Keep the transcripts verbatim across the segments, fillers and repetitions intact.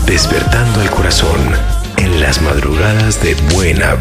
Despertando al corazón en las madrugadas de Buena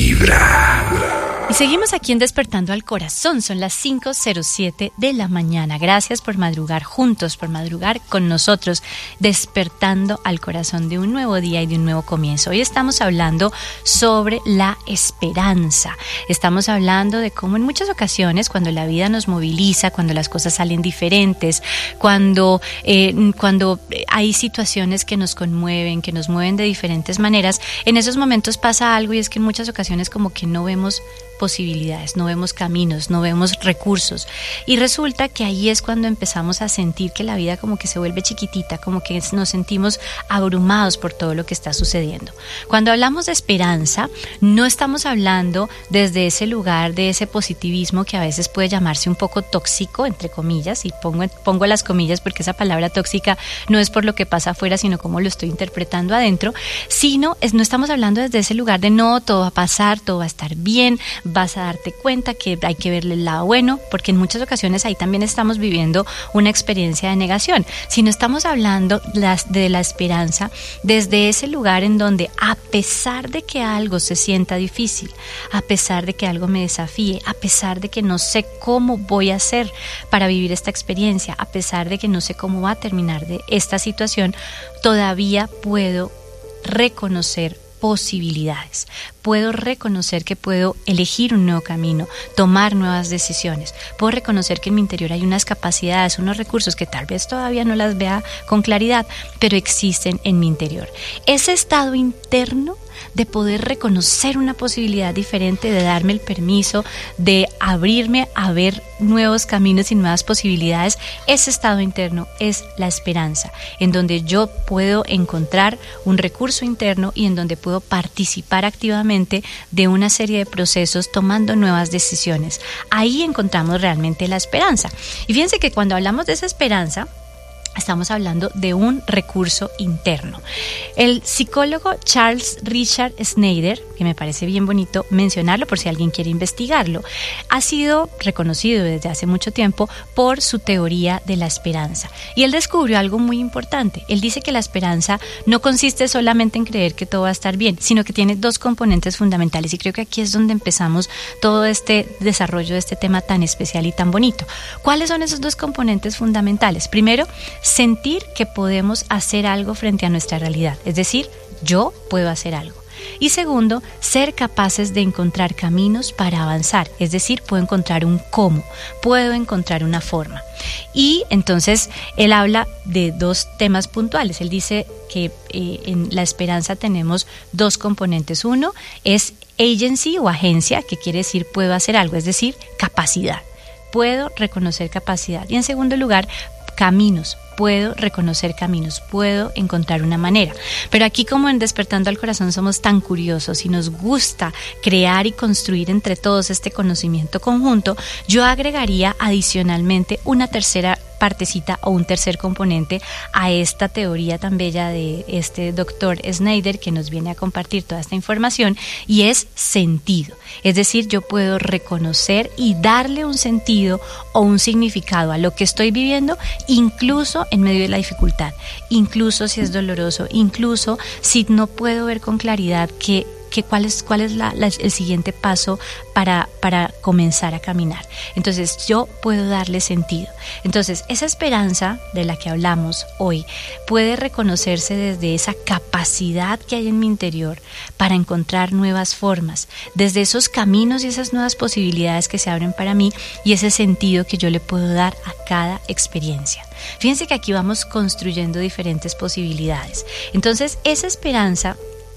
Vibra. Y seguimos aquí en Despertando al Corazón, son las cinco cero siete de la mañana. Gracias por madrugar juntos, por madrugar con nosotros, despertando al corazón de un nuevo día y de un nuevo comienzo. Hoy estamos hablando sobre la esperanza. Estamos hablando de cómo en muchas ocasiones, cuando la vida nos moviliza, cuando las cosas salen diferentes, cuando, eh, cuando hay situaciones que nos conmueven, que nos mueven de diferentes maneras, en esos momentos pasa algo y es que en muchas ocasiones como que no vemos posibilidades, no vemos caminos, no vemos recursos, y resulta que ahí es cuando empezamos a sentir que la vida como que se vuelve chiquitita, como que nos sentimos abrumados por todo lo que está sucediendo. Cuando hablamos de esperanza, no estamos hablando desde ese lugar de ese positivismo que a veces puede llamarse un poco tóxico, entre comillas, y pongo, pongo las comillas porque esa palabra tóxica no es por lo que pasa afuera, sino como lo estoy interpretando adentro, sino es, no estamos hablando desde ese lugar de no, todo va a pasar, todo va a estar bien, vas a darte cuenta que hay que verle el lado bueno, porque en muchas ocasiones ahí también estamos viviendo una experiencia de negación. Si no estamos hablando las, de la esperanza desde ese lugar en donde a pesar de que algo se sienta difícil, a pesar de que algo me desafíe, a pesar de que no sé cómo voy a hacer para vivir esta experiencia, a pesar de que no sé cómo va a terminar de esta situación, todavía puedo reconocer posibilidades. Puedo reconocer que puedo elegir un nuevo camino, tomar nuevas decisiones. Puedo reconocer que en mi interior hay unas capacidades, unos recursos que tal vez todavía no las vea con claridad, pero existen en mi interior. Ese estado interno de poder reconocer una posibilidad diferente, de darme el permiso de abrirme a ver nuevos caminos y nuevas posibilidades, ese estado interno es la esperanza, en donde yo puedo encontrar un recurso interno y en donde puedo participar activamente de una serie de procesos tomando nuevas decisiones. Ahí encontramos realmente la esperanza. Y fíjense que cuando hablamos de esa esperanza, estamos hablando de un recurso interno. El psicólogo Charles Richard Snyder, que me parece bien bonito mencionarlo por si alguien quiere investigarlo, ha sido reconocido desde hace mucho tiempo por su teoría de la esperanza. Y él descubrió algo muy importante. Él dice que la esperanza no consiste solamente en creer que todo va a estar bien, sino que tiene dos componentes fundamentales. Y creo que aquí es donde empezamos todo este desarrollo de este tema tan especial y tan bonito. ¿Cuáles son esos dos componentes fundamentales? Primero, sentir que podemos hacer algo frente a nuestra realidad, es decir, yo puedo hacer algo. Y segundo, ser capaces de encontrar caminos para avanzar, es decir, puedo encontrar un cómo, puedo encontrar una forma. Y entonces él habla de dos temas puntuales. Él dice que eh, en la esperanza tenemos dos componentes. Uno es agency o agencia, que quiere decir puedo hacer algo, es decir, capacidad. Puedo reconocer capacidad. Y en segundo lugar, caminos. Puedo reconocer caminos, puedo encontrar una manera. Pero aquí, como en Despertando al Corazón, somos tan curiosos y nos gusta crear y construir entre todos este conocimiento conjunto, yo agregaría adicionalmente una tercera partecita o un tercer componente a esta teoría tan bella de este doctor Snyder, que nos viene a compartir toda esta información, y es sentido. Es decir, yo puedo reconocer y darle un sentido o un significado a lo que estoy viviendo, incluso en medio de la dificultad, incluso si es doloroso, incluso si no puedo ver con claridad que que cuál es, cuál es la, la, el siguiente paso para, para comenzar a caminar. Entonces yo puedo darle sentido. Entonces esa esperanza de la que hablamos hoy puede reconocerse desde esa capacidad que hay en mi interior para encontrar nuevas formas, desde esos caminos y esas nuevas posibilidades que se abren para mí y ese sentido que yo le puedo dar a cada experiencia. Fíjense que aquí vamos construyendo diferentes posibilidades. Entonces esa esperanza,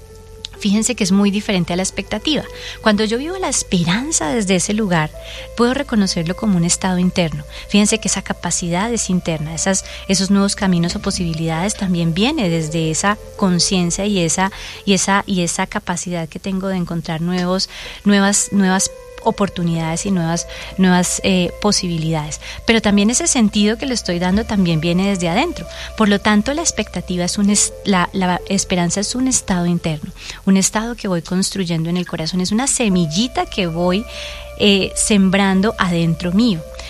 fíjense que es muy diferente a la expectativa. Cuando yo vivo la esperanza desde ese lugar, puedo reconocerlo como un estado interno. Fíjense que esa capacidad es interna, esas, esos nuevos caminos o posibilidades también viene desde esa conciencia y esa, y esa, y esa capacidad que tengo de encontrar nuevos, nuevas, nuevas oportunidades y nuevas, nuevas eh, posibilidades. Pero también ese sentido que le estoy dando también viene desde adentro. Por lo tanto, la expectativa es un es, la, la esperanza es un estado interno, un estado que voy construyendo en el corazón, es una semillita que voy eh, sembrando adentro mío.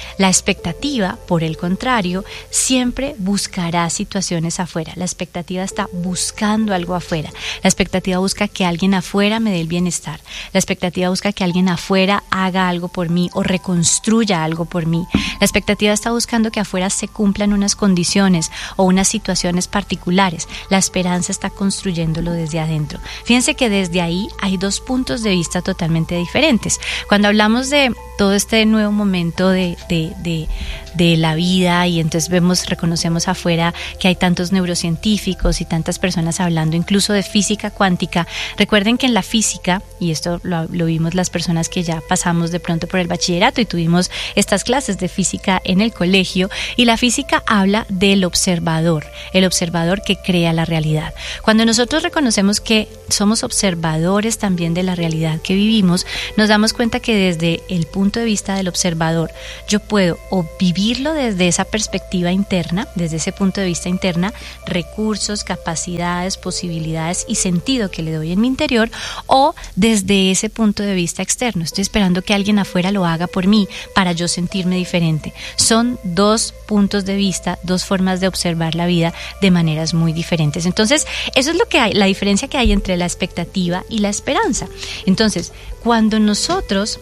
La expectativa, por el contrario, siempre buscará situaciones afuera. La expectativa está buscando algo afuera. La expectativa busca que alguien afuera me dé el bienestar. La expectativa busca que alguien afuera haga algo por mí o reconstruya algo por mí. La expectativa está buscando que afuera se cumplan unas condiciones o unas situaciones particulares. La esperanza está construyéndolo desde adentro. Fíjense que desde ahí hay dos puntos de vista totalmente diferentes. Cuando hablamos de todo este nuevo momento de, de, de, de la vida y entonces vemos, reconocemos afuera que hay tantos neurocientíficos y tantas personas hablando incluso de física cuántica. Recuerden que en la física, y esto lo, lo vimos las personas que ya pasamos de pronto por el bachillerato y tuvimos estas clases de física en el colegio, y la física habla del observador, el observador que crea la realidad. Cuando nosotros reconocemos que somos observadores también de la realidad que vivimos, nos damos cuenta que desde el punto de vista del observador, yo puedo o vivirlo desde esa perspectiva interna, desde ese punto de vista interna, recursos, capacidades, posibilidades y sentido que le doy en mi interior, o desde ese punto de vista externo. Estoy esperando que alguien afuera lo haga por mí para yo sentirme diferente. Son dos puntos de vista, dos formas de observar la vida de maneras muy diferentes. Entonces, eso es lo que hay, la diferencia que hay entre la expectativa y la esperanza. Entonces, cuando nosotros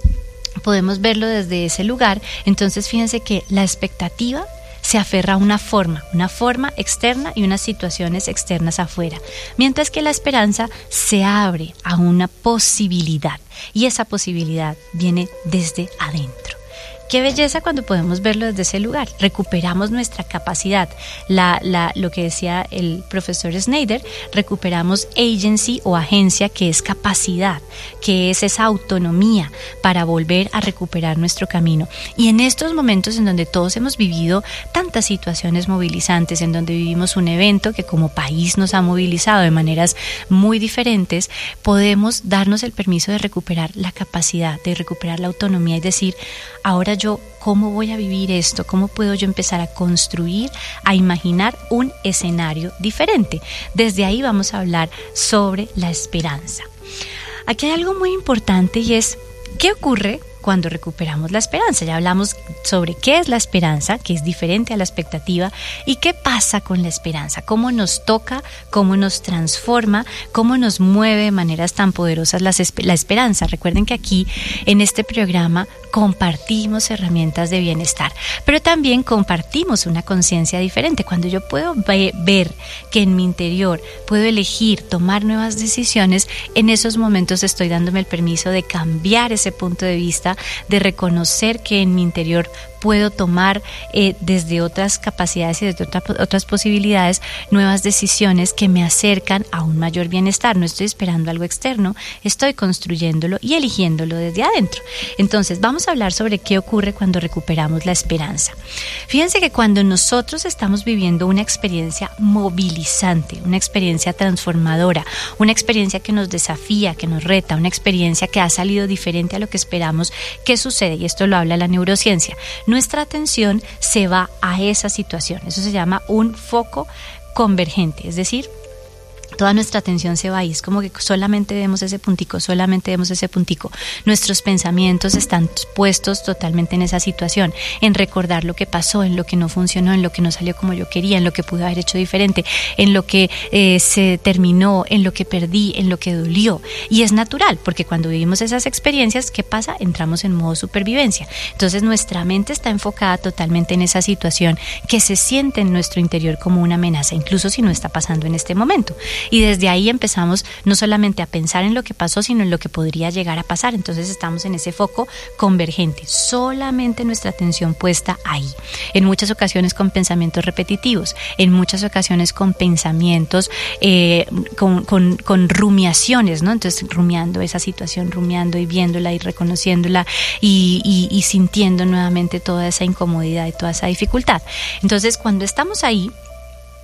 podemos verlo desde ese lugar, entonces fíjense que la expectativa se aferra a una forma, una forma externa y unas situaciones externas afuera, mientras que la esperanza se abre a una posibilidad, y esa posibilidad viene desde adentro. Qué belleza cuando podemos verlo desde ese lugar. Recuperamos nuestra capacidad. La, la, lo que decía el profesor Snyder, recuperamos agency o agencia, que es capacidad, que es esa autonomía para volver a recuperar nuestro camino. Y en estos momentos en donde todos hemos vivido tantas situaciones movilizantes, en donde vivimos un evento que como país nos ha movilizado de maneras muy diferentes, podemos darnos el permiso de recuperar la capacidad, de recuperar la autonomía y decir, ahora yo, ¿cómo voy a vivir esto? ¿Cómo puedo yo empezar a construir, a imaginar un escenario diferente? Desde ahí vamos a hablar sobre la esperanza. Aquí hay algo muy importante y es, ¿qué ocurre cuando recuperamos la esperanza? Ya hablamos sobre qué es la esperanza, que es diferente a la expectativa, y qué pasa con la esperanza, cómo nos toca, cómo nos transforma, cómo nos mueve de maneras tan poderosas la, la esperanza. Recuerden que aquí en este programa compartimos herramientas de bienestar, pero también compartimos una conciencia diferente. Cuando yo puedo ve- ver que en mi interior puedo elegir, tomar nuevas decisiones, en esos momentos estoy dándome el permiso de cambiar ese punto de vista, de reconocer que en mi interior puedo tomar eh, desde otras capacidades y desde otra, otras posibilidades nuevas decisiones que me acercan a un mayor bienestar. No estoy esperando algo externo, estoy construyéndolo y eligiéndolo desde adentro. Entonces vamos a hablar sobre qué ocurre cuando recuperamos la esperanza. Fíjense que cuando nosotros estamos viviendo una experiencia movilizante, una experiencia transformadora, una experiencia que nos desafía, que nos reta, una experiencia que ha salido diferente a lo que esperamos, ¿qué sucede? Y esto lo habla la neurociencia. Nuestra atención se va a esa situación. Eso se llama un foco convergente, es decir, toda nuestra atención se va ahí, es como que solamente vemos ese puntico, solamente vemos ese puntico. Nuestros pensamientos están puestos totalmente en esa situación, en recordar lo que pasó, en lo que no funcionó, en lo que no salió como yo quería, en lo que pude haber hecho diferente, en lo que eh, se terminó, en lo que perdí, en lo que dolió. Y es natural, porque cuando vivimos esas experiencias, ¿qué pasa? Entramos en modo supervivencia. Entonces nuestra mente está enfocada totalmente en esa situación que se siente en nuestro interior como una amenaza, incluso si no está pasando en este momento. Y desde ahí empezamos no solamente a pensar en lo que pasó, sino en lo que podría llegar a pasar. Entonces estamos en ese foco convergente, solamente nuestra atención puesta ahí. En muchas ocasiones con pensamientos repetitivos, en muchas ocasiones con pensamientos, eh, con, con, con rumiaciones, ¿no? Entonces rumiando esa situación, rumiando y viéndola y reconociéndola y, y, y sintiendo nuevamente toda esa incomodidad y toda esa dificultad. Entonces cuando estamos ahí,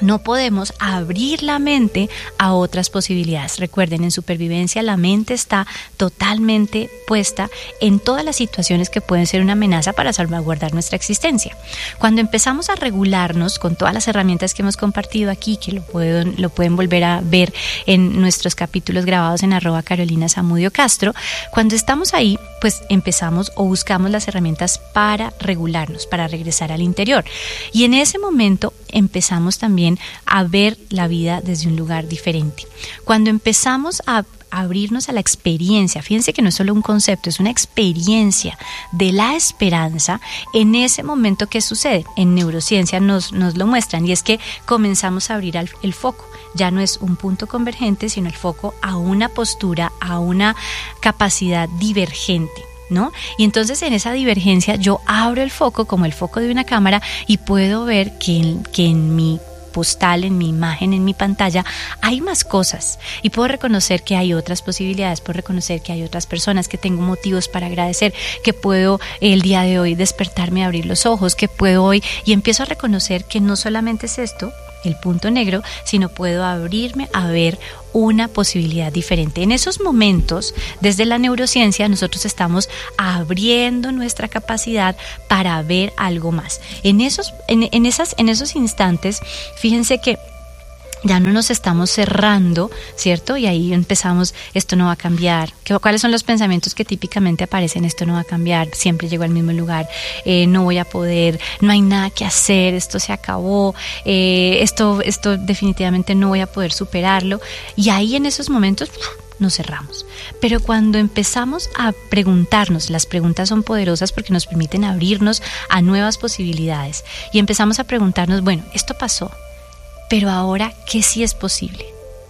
no podemos abrir la mente a otras posibilidades. Recuerden, en supervivencia la mente está totalmente puesta en todas las situaciones que pueden ser una amenaza para salvaguardar nuestra existencia. Cuando empezamos a regularnos con todas las herramientas que hemos compartido aquí, que lo pueden, lo pueden volver a ver en nuestros capítulos grabados en arroba Carolina Zamudio Castro, cuando estamos ahí, pues empezamos o buscamos las herramientas para regularnos, para regresar al interior. Y en ese momento empezamos también a ver la vida desde un lugar diferente. Cuando empezamos a abrirnos a la experiencia, fíjense que no es solo un concepto, es una experiencia de la esperanza, en ese momento que sucede, en neurociencia nos, nos lo muestran, y es que comenzamos a abrir el, el foco, ya no es un punto convergente, sino el foco a una postura, a una capacidad divergente, ¿no? Y entonces en esa divergencia yo abro el foco como el foco de una cámara y puedo ver que en, que en mi postal, en mi imagen, en mi pantalla, hay más cosas y puedo reconocer que hay otras posibilidades, puedo reconocer que hay otras personas, que tengo motivos para agradecer, que puedo el día de hoy despertarme, abrir los ojos, que puedo hoy, y empiezo a reconocer que no solamente es esto, el punto negro, sino puedo abrirme a ver una posibilidad diferente. En esos momentos, desde la neurociencia, nosotros estamos abriendo nuestra capacidad para ver algo más. En esos, en, en esas, en esos instantes, fíjense que ya no nos estamos cerrando, ¿cierto? Y ahí empezamos, esto no va a cambiar. ¿Cuáles son los pensamientos que típicamente aparecen? Esto no va a cambiar, siempre llego al mismo lugar, eh, no voy a poder, no hay nada que hacer, esto se acabó, eh, esto, esto definitivamente no voy a poder superarlo. Y ahí en esos momentos nos cerramos. Pero cuando empezamos a preguntarnos, las preguntas son poderosas porque nos permiten abrirnos a nuevas posibilidades. Y empezamos a preguntarnos, bueno, esto pasó, pero ahora, ¿qué sí es posible?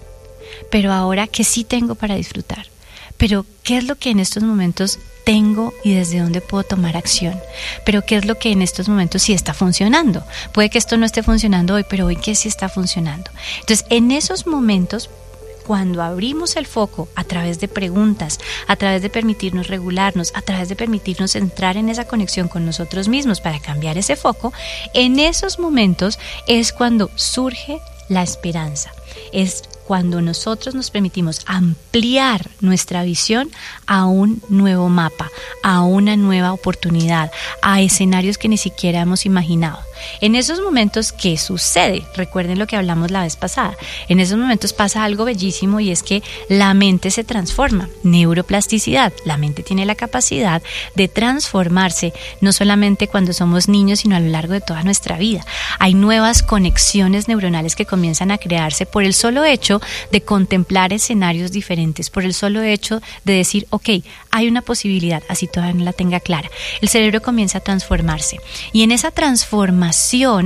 Pero ahora, ¿qué sí tengo para disfrutar? Pero, ¿qué es lo que en estos momentos tengo y desde dónde puedo tomar acción? Pero, ¿qué es lo que en estos momentos sí está funcionando? Puede que esto no esté funcionando hoy, pero hoy ¿qué sí está funcionando? Entonces, en esos momentos, cuando abrimos el foco a través de preguntas, a través de permitirnos regularnos, a través de permitirnos entrar en esa conexión con nosotros mismos para cambiar ese foco, en esos momentos es cuando surge la esperanza. Es cuando nosotros nos permitimos ampliar nuestra visión a un nuevo mapa, a una nueva oportunidad, a escenarios que ni siquiera hemos imaginado. En esos momentos, ¿qué sucede? Recuerden lo que hablamos la vez pasada. En esos momentos pasa algo bellísimo, y es que la mente se transforma. Neuroplasticidad. La mente tiene la capacidad de transformarse, no solamente cuando somos niños, sino a lo largo de toda nuestra vida. Hay nuevas conexiones neuronales que comienzan a crearse por el solo hecho de contemplar escenarios diferentes, por el solo hecho de decir, ok, hay una posibilidad, así todavía no la tenga clara. El cerebro comienza a transformarse, y en esa transformación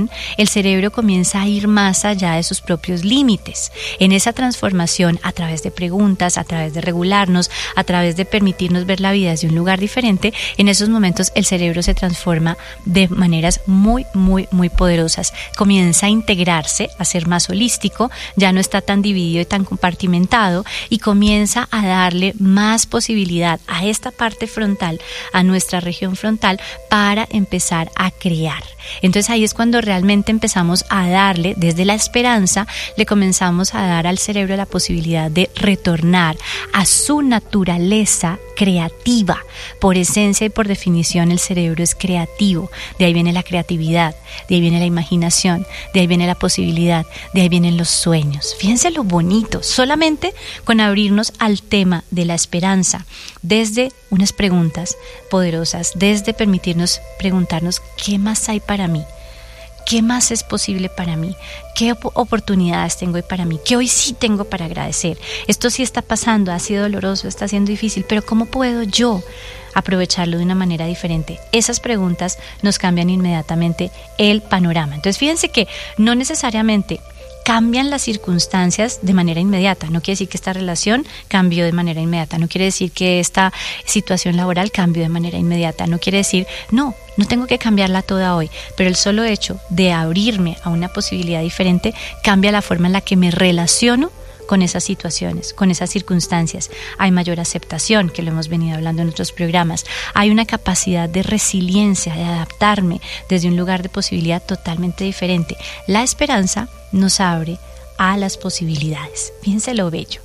el cerebro comienza a ir más allá de sus propios límites. En esa transformación, a través de preguntas, a través de regularnos, a través de permitirnos ver la vida desde un lugar diferente, en esos momentos el cerebro se transforma de maneras muy, muy, muy poderosas. Comienza a integrarse, a ser más holístico, ya no está tan dividido y tan compartimentado, y comienza a darle más posibilidad a esta parte frontal, a nuestra región frontal, para empezar a crear. Entonces ahí es cuando realmente empezamos a darle, desde la esperanza, le comenzamos a dar al cerebro la posibilidad de retornar a su naturaleza creativa. Por esencia y por definición, el cerebro es creativo. De ahí viene la creatividad, de ahí viene la imaginación, de ahí viene la posibilidad, de ahí vienen los sueños. Fíjense lo bonito, solamente con abrirnos al tema de la esperanza, desde unas preguntas poderosas, desde permitirnos preguntarnos qué más hay para mí, qué más es posible para mí, qué op- oportunidades tengo hoy para mí, qué hoy sí tengo para agradecer. Esto sí está pasando, ha sido doloroso, está siendo difícil, pero ¿cómo puedo yo aprovecharlo de una manera diferente? Esas preguntas nos cambian inmediatamente el panorama. Entonces fíjense que no necesariamente cambian las circunstancias de manera inmediata. No quiere decir que esta relación cambió de manera inmediata. No quiere decir que esta situación laboral cambió de manera inmediata. No quiere decir, no, no tengo que cambiarla toda hoy. Pero el solo hecho de abrirme a una posibilidad diferente cambia la forma en la que me relaciono con esas situaciones, con esas circunstancias. Hay mayor aceptación, que lo hemos venido hablando en otros programas. Hay una capacidad de resiliencia, de adaptarme desde un lugar de posibilidad totalmente diferente. La esperanza nos abre a las posibilidades. Fíjense lo bello.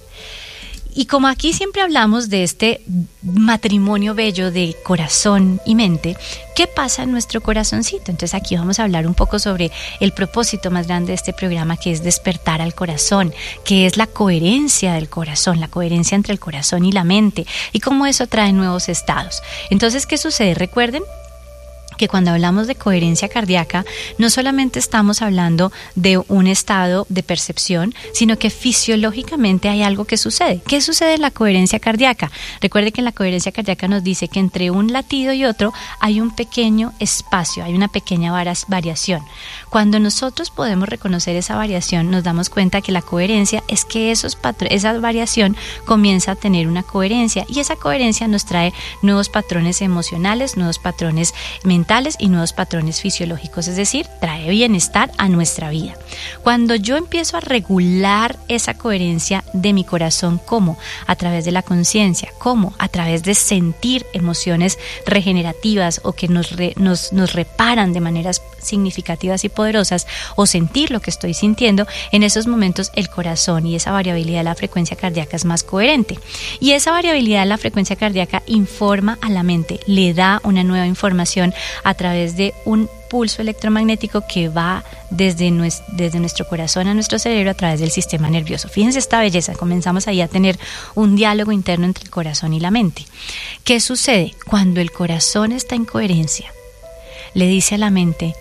Y como aquí siempre hablamos de este matrimonio bello de corazón y mente, ¿qué pasa en nuestro corazoncito? Entonces aquí vamos a hablar un poco sobre el propósito más grande de este programa, que es despertar al corazón, que es la coherencia del corazón, la coherencia entre el corazón y la mente, y cómo eso trae nuevos estados. Entonces, ¿qué sucede? Recuerden que cuando hablamos de coherencia cardíaca, no solamente estamos hablando de un estado de percepción, sino que fisiológicamente hay algo que sucede. ¿Qué sucede en la coherencia cardíaca? Recuerde que en la coherencia cardíaca nos dice que entre un latido y otro hay un pequeño espacio, hay una pequeña variación. Cuando nosotros podemos reconocer esa variación, nos damos cuenta que la coherencia es que esos patr- esa variación comienza a tener una coherencia, y esa coherencia nos trae nuevos patrones emocionales, nuevos patrones mentales y nuevos patrones fisiológicos, es decir, trae bienestar a nuestra vida. Cuando yo empiezo a regular esa coherencia de mi corazón, ¿cómo? A través de la conciencia. ¿Cómo? A través de sentir emociones regenerativas o que nos, re, nos, nos reparan de maneras significativas y poderosas, o sentir lo que estoy sintiendo. En esos momentos el corazón y esa variabilidad de la frecuencia cardíaca es más coherente, y esa variabilidad de la frecuencia cardíaca informa a la mente, le da una nueva información a través de un pulso electromagnético que va desde nuestro, desde nuestro corazón a nuestro cerebro a través del sistema nervioso. Fíjense esta belleza, comenzamos ahí a tener un diálogo interno entre el corazón y la mente. ¿Qué sucede? Cuando el corazón está en coherencia, le dice a la mente: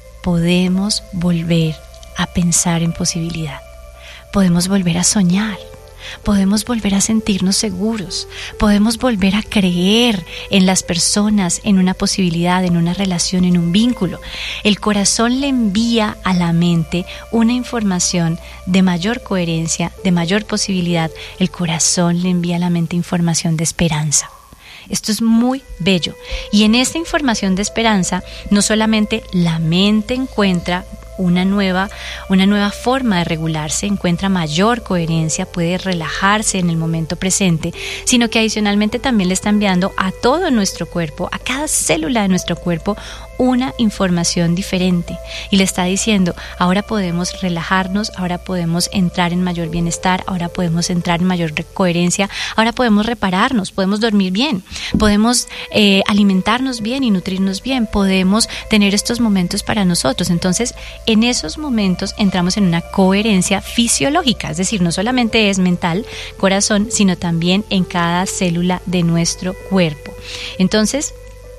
podemos volver a pensar en posibilidad, podemos volver a soñar, podemos volver a sentirnos seguros, podemos volver a creer en las personas, en una posibilidad, en una relación, en un vínculo. El corazón le envía a la mente una información de mayor coherencia, de mayor posibilidad. El corazón le envía a la mente información de esperanza. Esto es muy bello. Y en esta información de esperanza, no solamente la mente encuentra una nueva, una nueva forma de regularse, encuentra mayor coherencia, puede relajarse en el momento presente, sino que adicionalmente también le está enviando a todo nuestro cuerpo, a cada célula de nuestro cuerpo, una información diferente, y le está diciendo: ahora podemos relajarnos, ahora podemos entrar en mayor bienestar, ahora podemos entrar en mayor coherencia, ahora podemos repararnos, podemos dormir bien, podemos eh, alimentarnos bien y nutrirnos bien, podemos tener estos momentos para nosotros. Entonces, en esos momentos entramos en una coherencia fisiológica, es decir, no solamente es mental, corazón, sino también en cada célula de nuestro cuerpo. Entonces,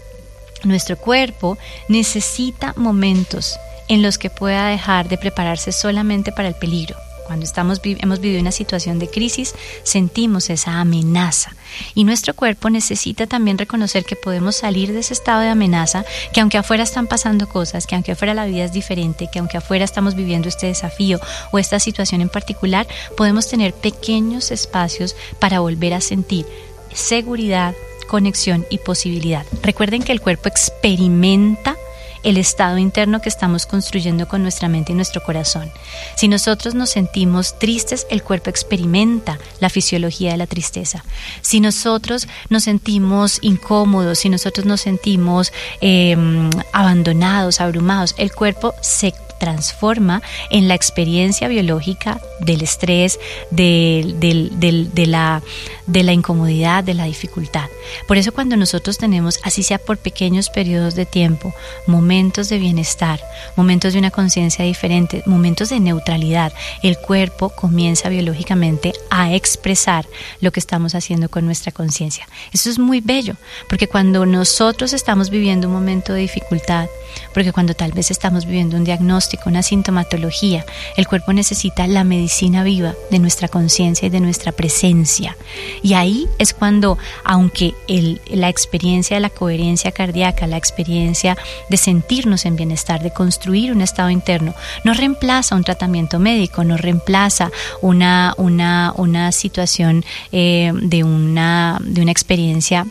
nuestro cuerpo necesita momentos en los que pueda dejar de prepararse solamente para el peligro. Cuando estamos, hemos vivido una situación de crisis, sentimos esa amenaza, y nuestro cuerpo necesita también reconocer que podemos salir de ese estado de amenaza, que aunque afuera están pasando cosas, que aunque afuera la vida es diferente, que aunque afuera estamos viviendo este desafío o esta situación en particular, podemos tener pequeños espacios para volver a sentir seguridad, conexión y posibilidad. Recuerden que el cuerpo experimenta el estado interno que estamos construyendo con nuestra mente y nuestro corazón. Si nosotros nos sentimos tristes, el cuerpo experimenta la fisiología de la tristeza. Si nosotros nos sentimos incómodos, si nosotros nos sentimos eh, abandonados, abrumados, el cuerpo se transforma en la experiencia biológica del estrés, de, de, de, de, la, de la incomodidad, de la dificultad. Por eso cuando nosotros tenemos, así sea por pequeños periodos de tiempo, momentos de bienestar, momentos de una conciencia diferente, momentos de neutralidad, el cuerpo comienza biológicamente a expresar lo que estamos haciendo con nuestra conciencia. Eso es muy bello, porque cuando nosotros estamos viviendo un momento de dificultad, porque cuando tal vez estamos viviendo un diagnóstico, una sintomatología, el cuerpo necesita la medicina viva de nuestra conciencia y de nuestra presencia. Y ahí es cuando, aunque el, la experiencia de la coherencia cardíaca, la experiencia de sentirnos en bienestar, de construir un estado interno, no reemplaza un tratamiento médico, no reemplaza una, una, una situación eh, de, una, de una experiencia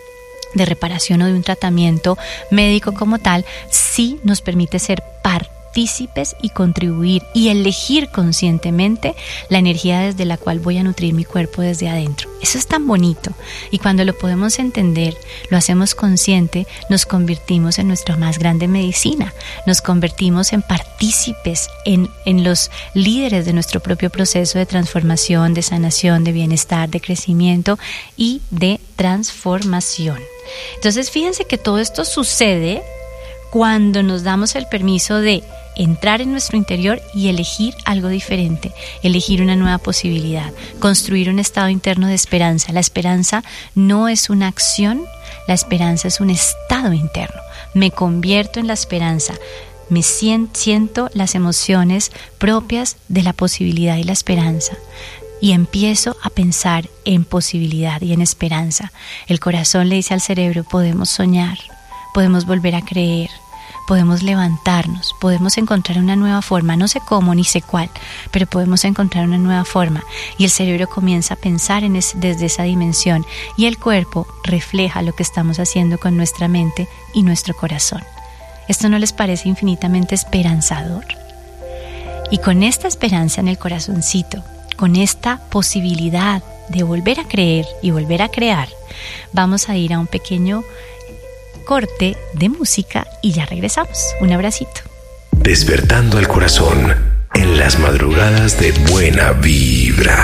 de reparación o de un tratamiento médico como tal, sí nos permite ser parte partícipes y contribuir y elegir conscientemente la energía desde la cual voy a nutrir mi cuerpo desde adentro. Eso es tan bonito, y cuando lo podemos entender, lo hacemos consciente, nos convertimos en nuestra más grande medicina, nos convertimos en partícipes, en, en los líderes de nuestro propio proceso de transformación, de sanación, de bienestar, de crecimiento y de transformación. Entonces fíjense que todo esto sucede cuando nos damos el permiso de entrar en nuestro interior y elegir algo diferente, elegir una nueva posibilidad, construir un estado interno de esperanza. La esperanza no es una acción, la esperanza es un estado interno. Me convierto en la esperanza, me siento, siento las emociones propias de la posibilidad y la esperanza. Y empiezo a pensar en posibilidad y en esperanza. El corazón le dice al cerebro: podemos soñar, podemos volver a creer, podemos levantarnos, podemos encontrar una nueva forma, no sé cómo ni sé cuál, pero podemos encontrar una nueva forma. Y el cerebro comienza a pensar en es, desde esa dimensión, y el cuerpo refleja lo que estamos haciendo con nuestra mente y nuestro corazón. ¿Esto no les parece infinitamente esperanzador? Y con esta esperanza en el corazoncito, con esta posibilidad de volver a creer y volver a crear, vamos a ir a un pequeño corte de música y ya regresamos. Un abracito. Despertando al corazón en las madrugadas de Buena Vibra.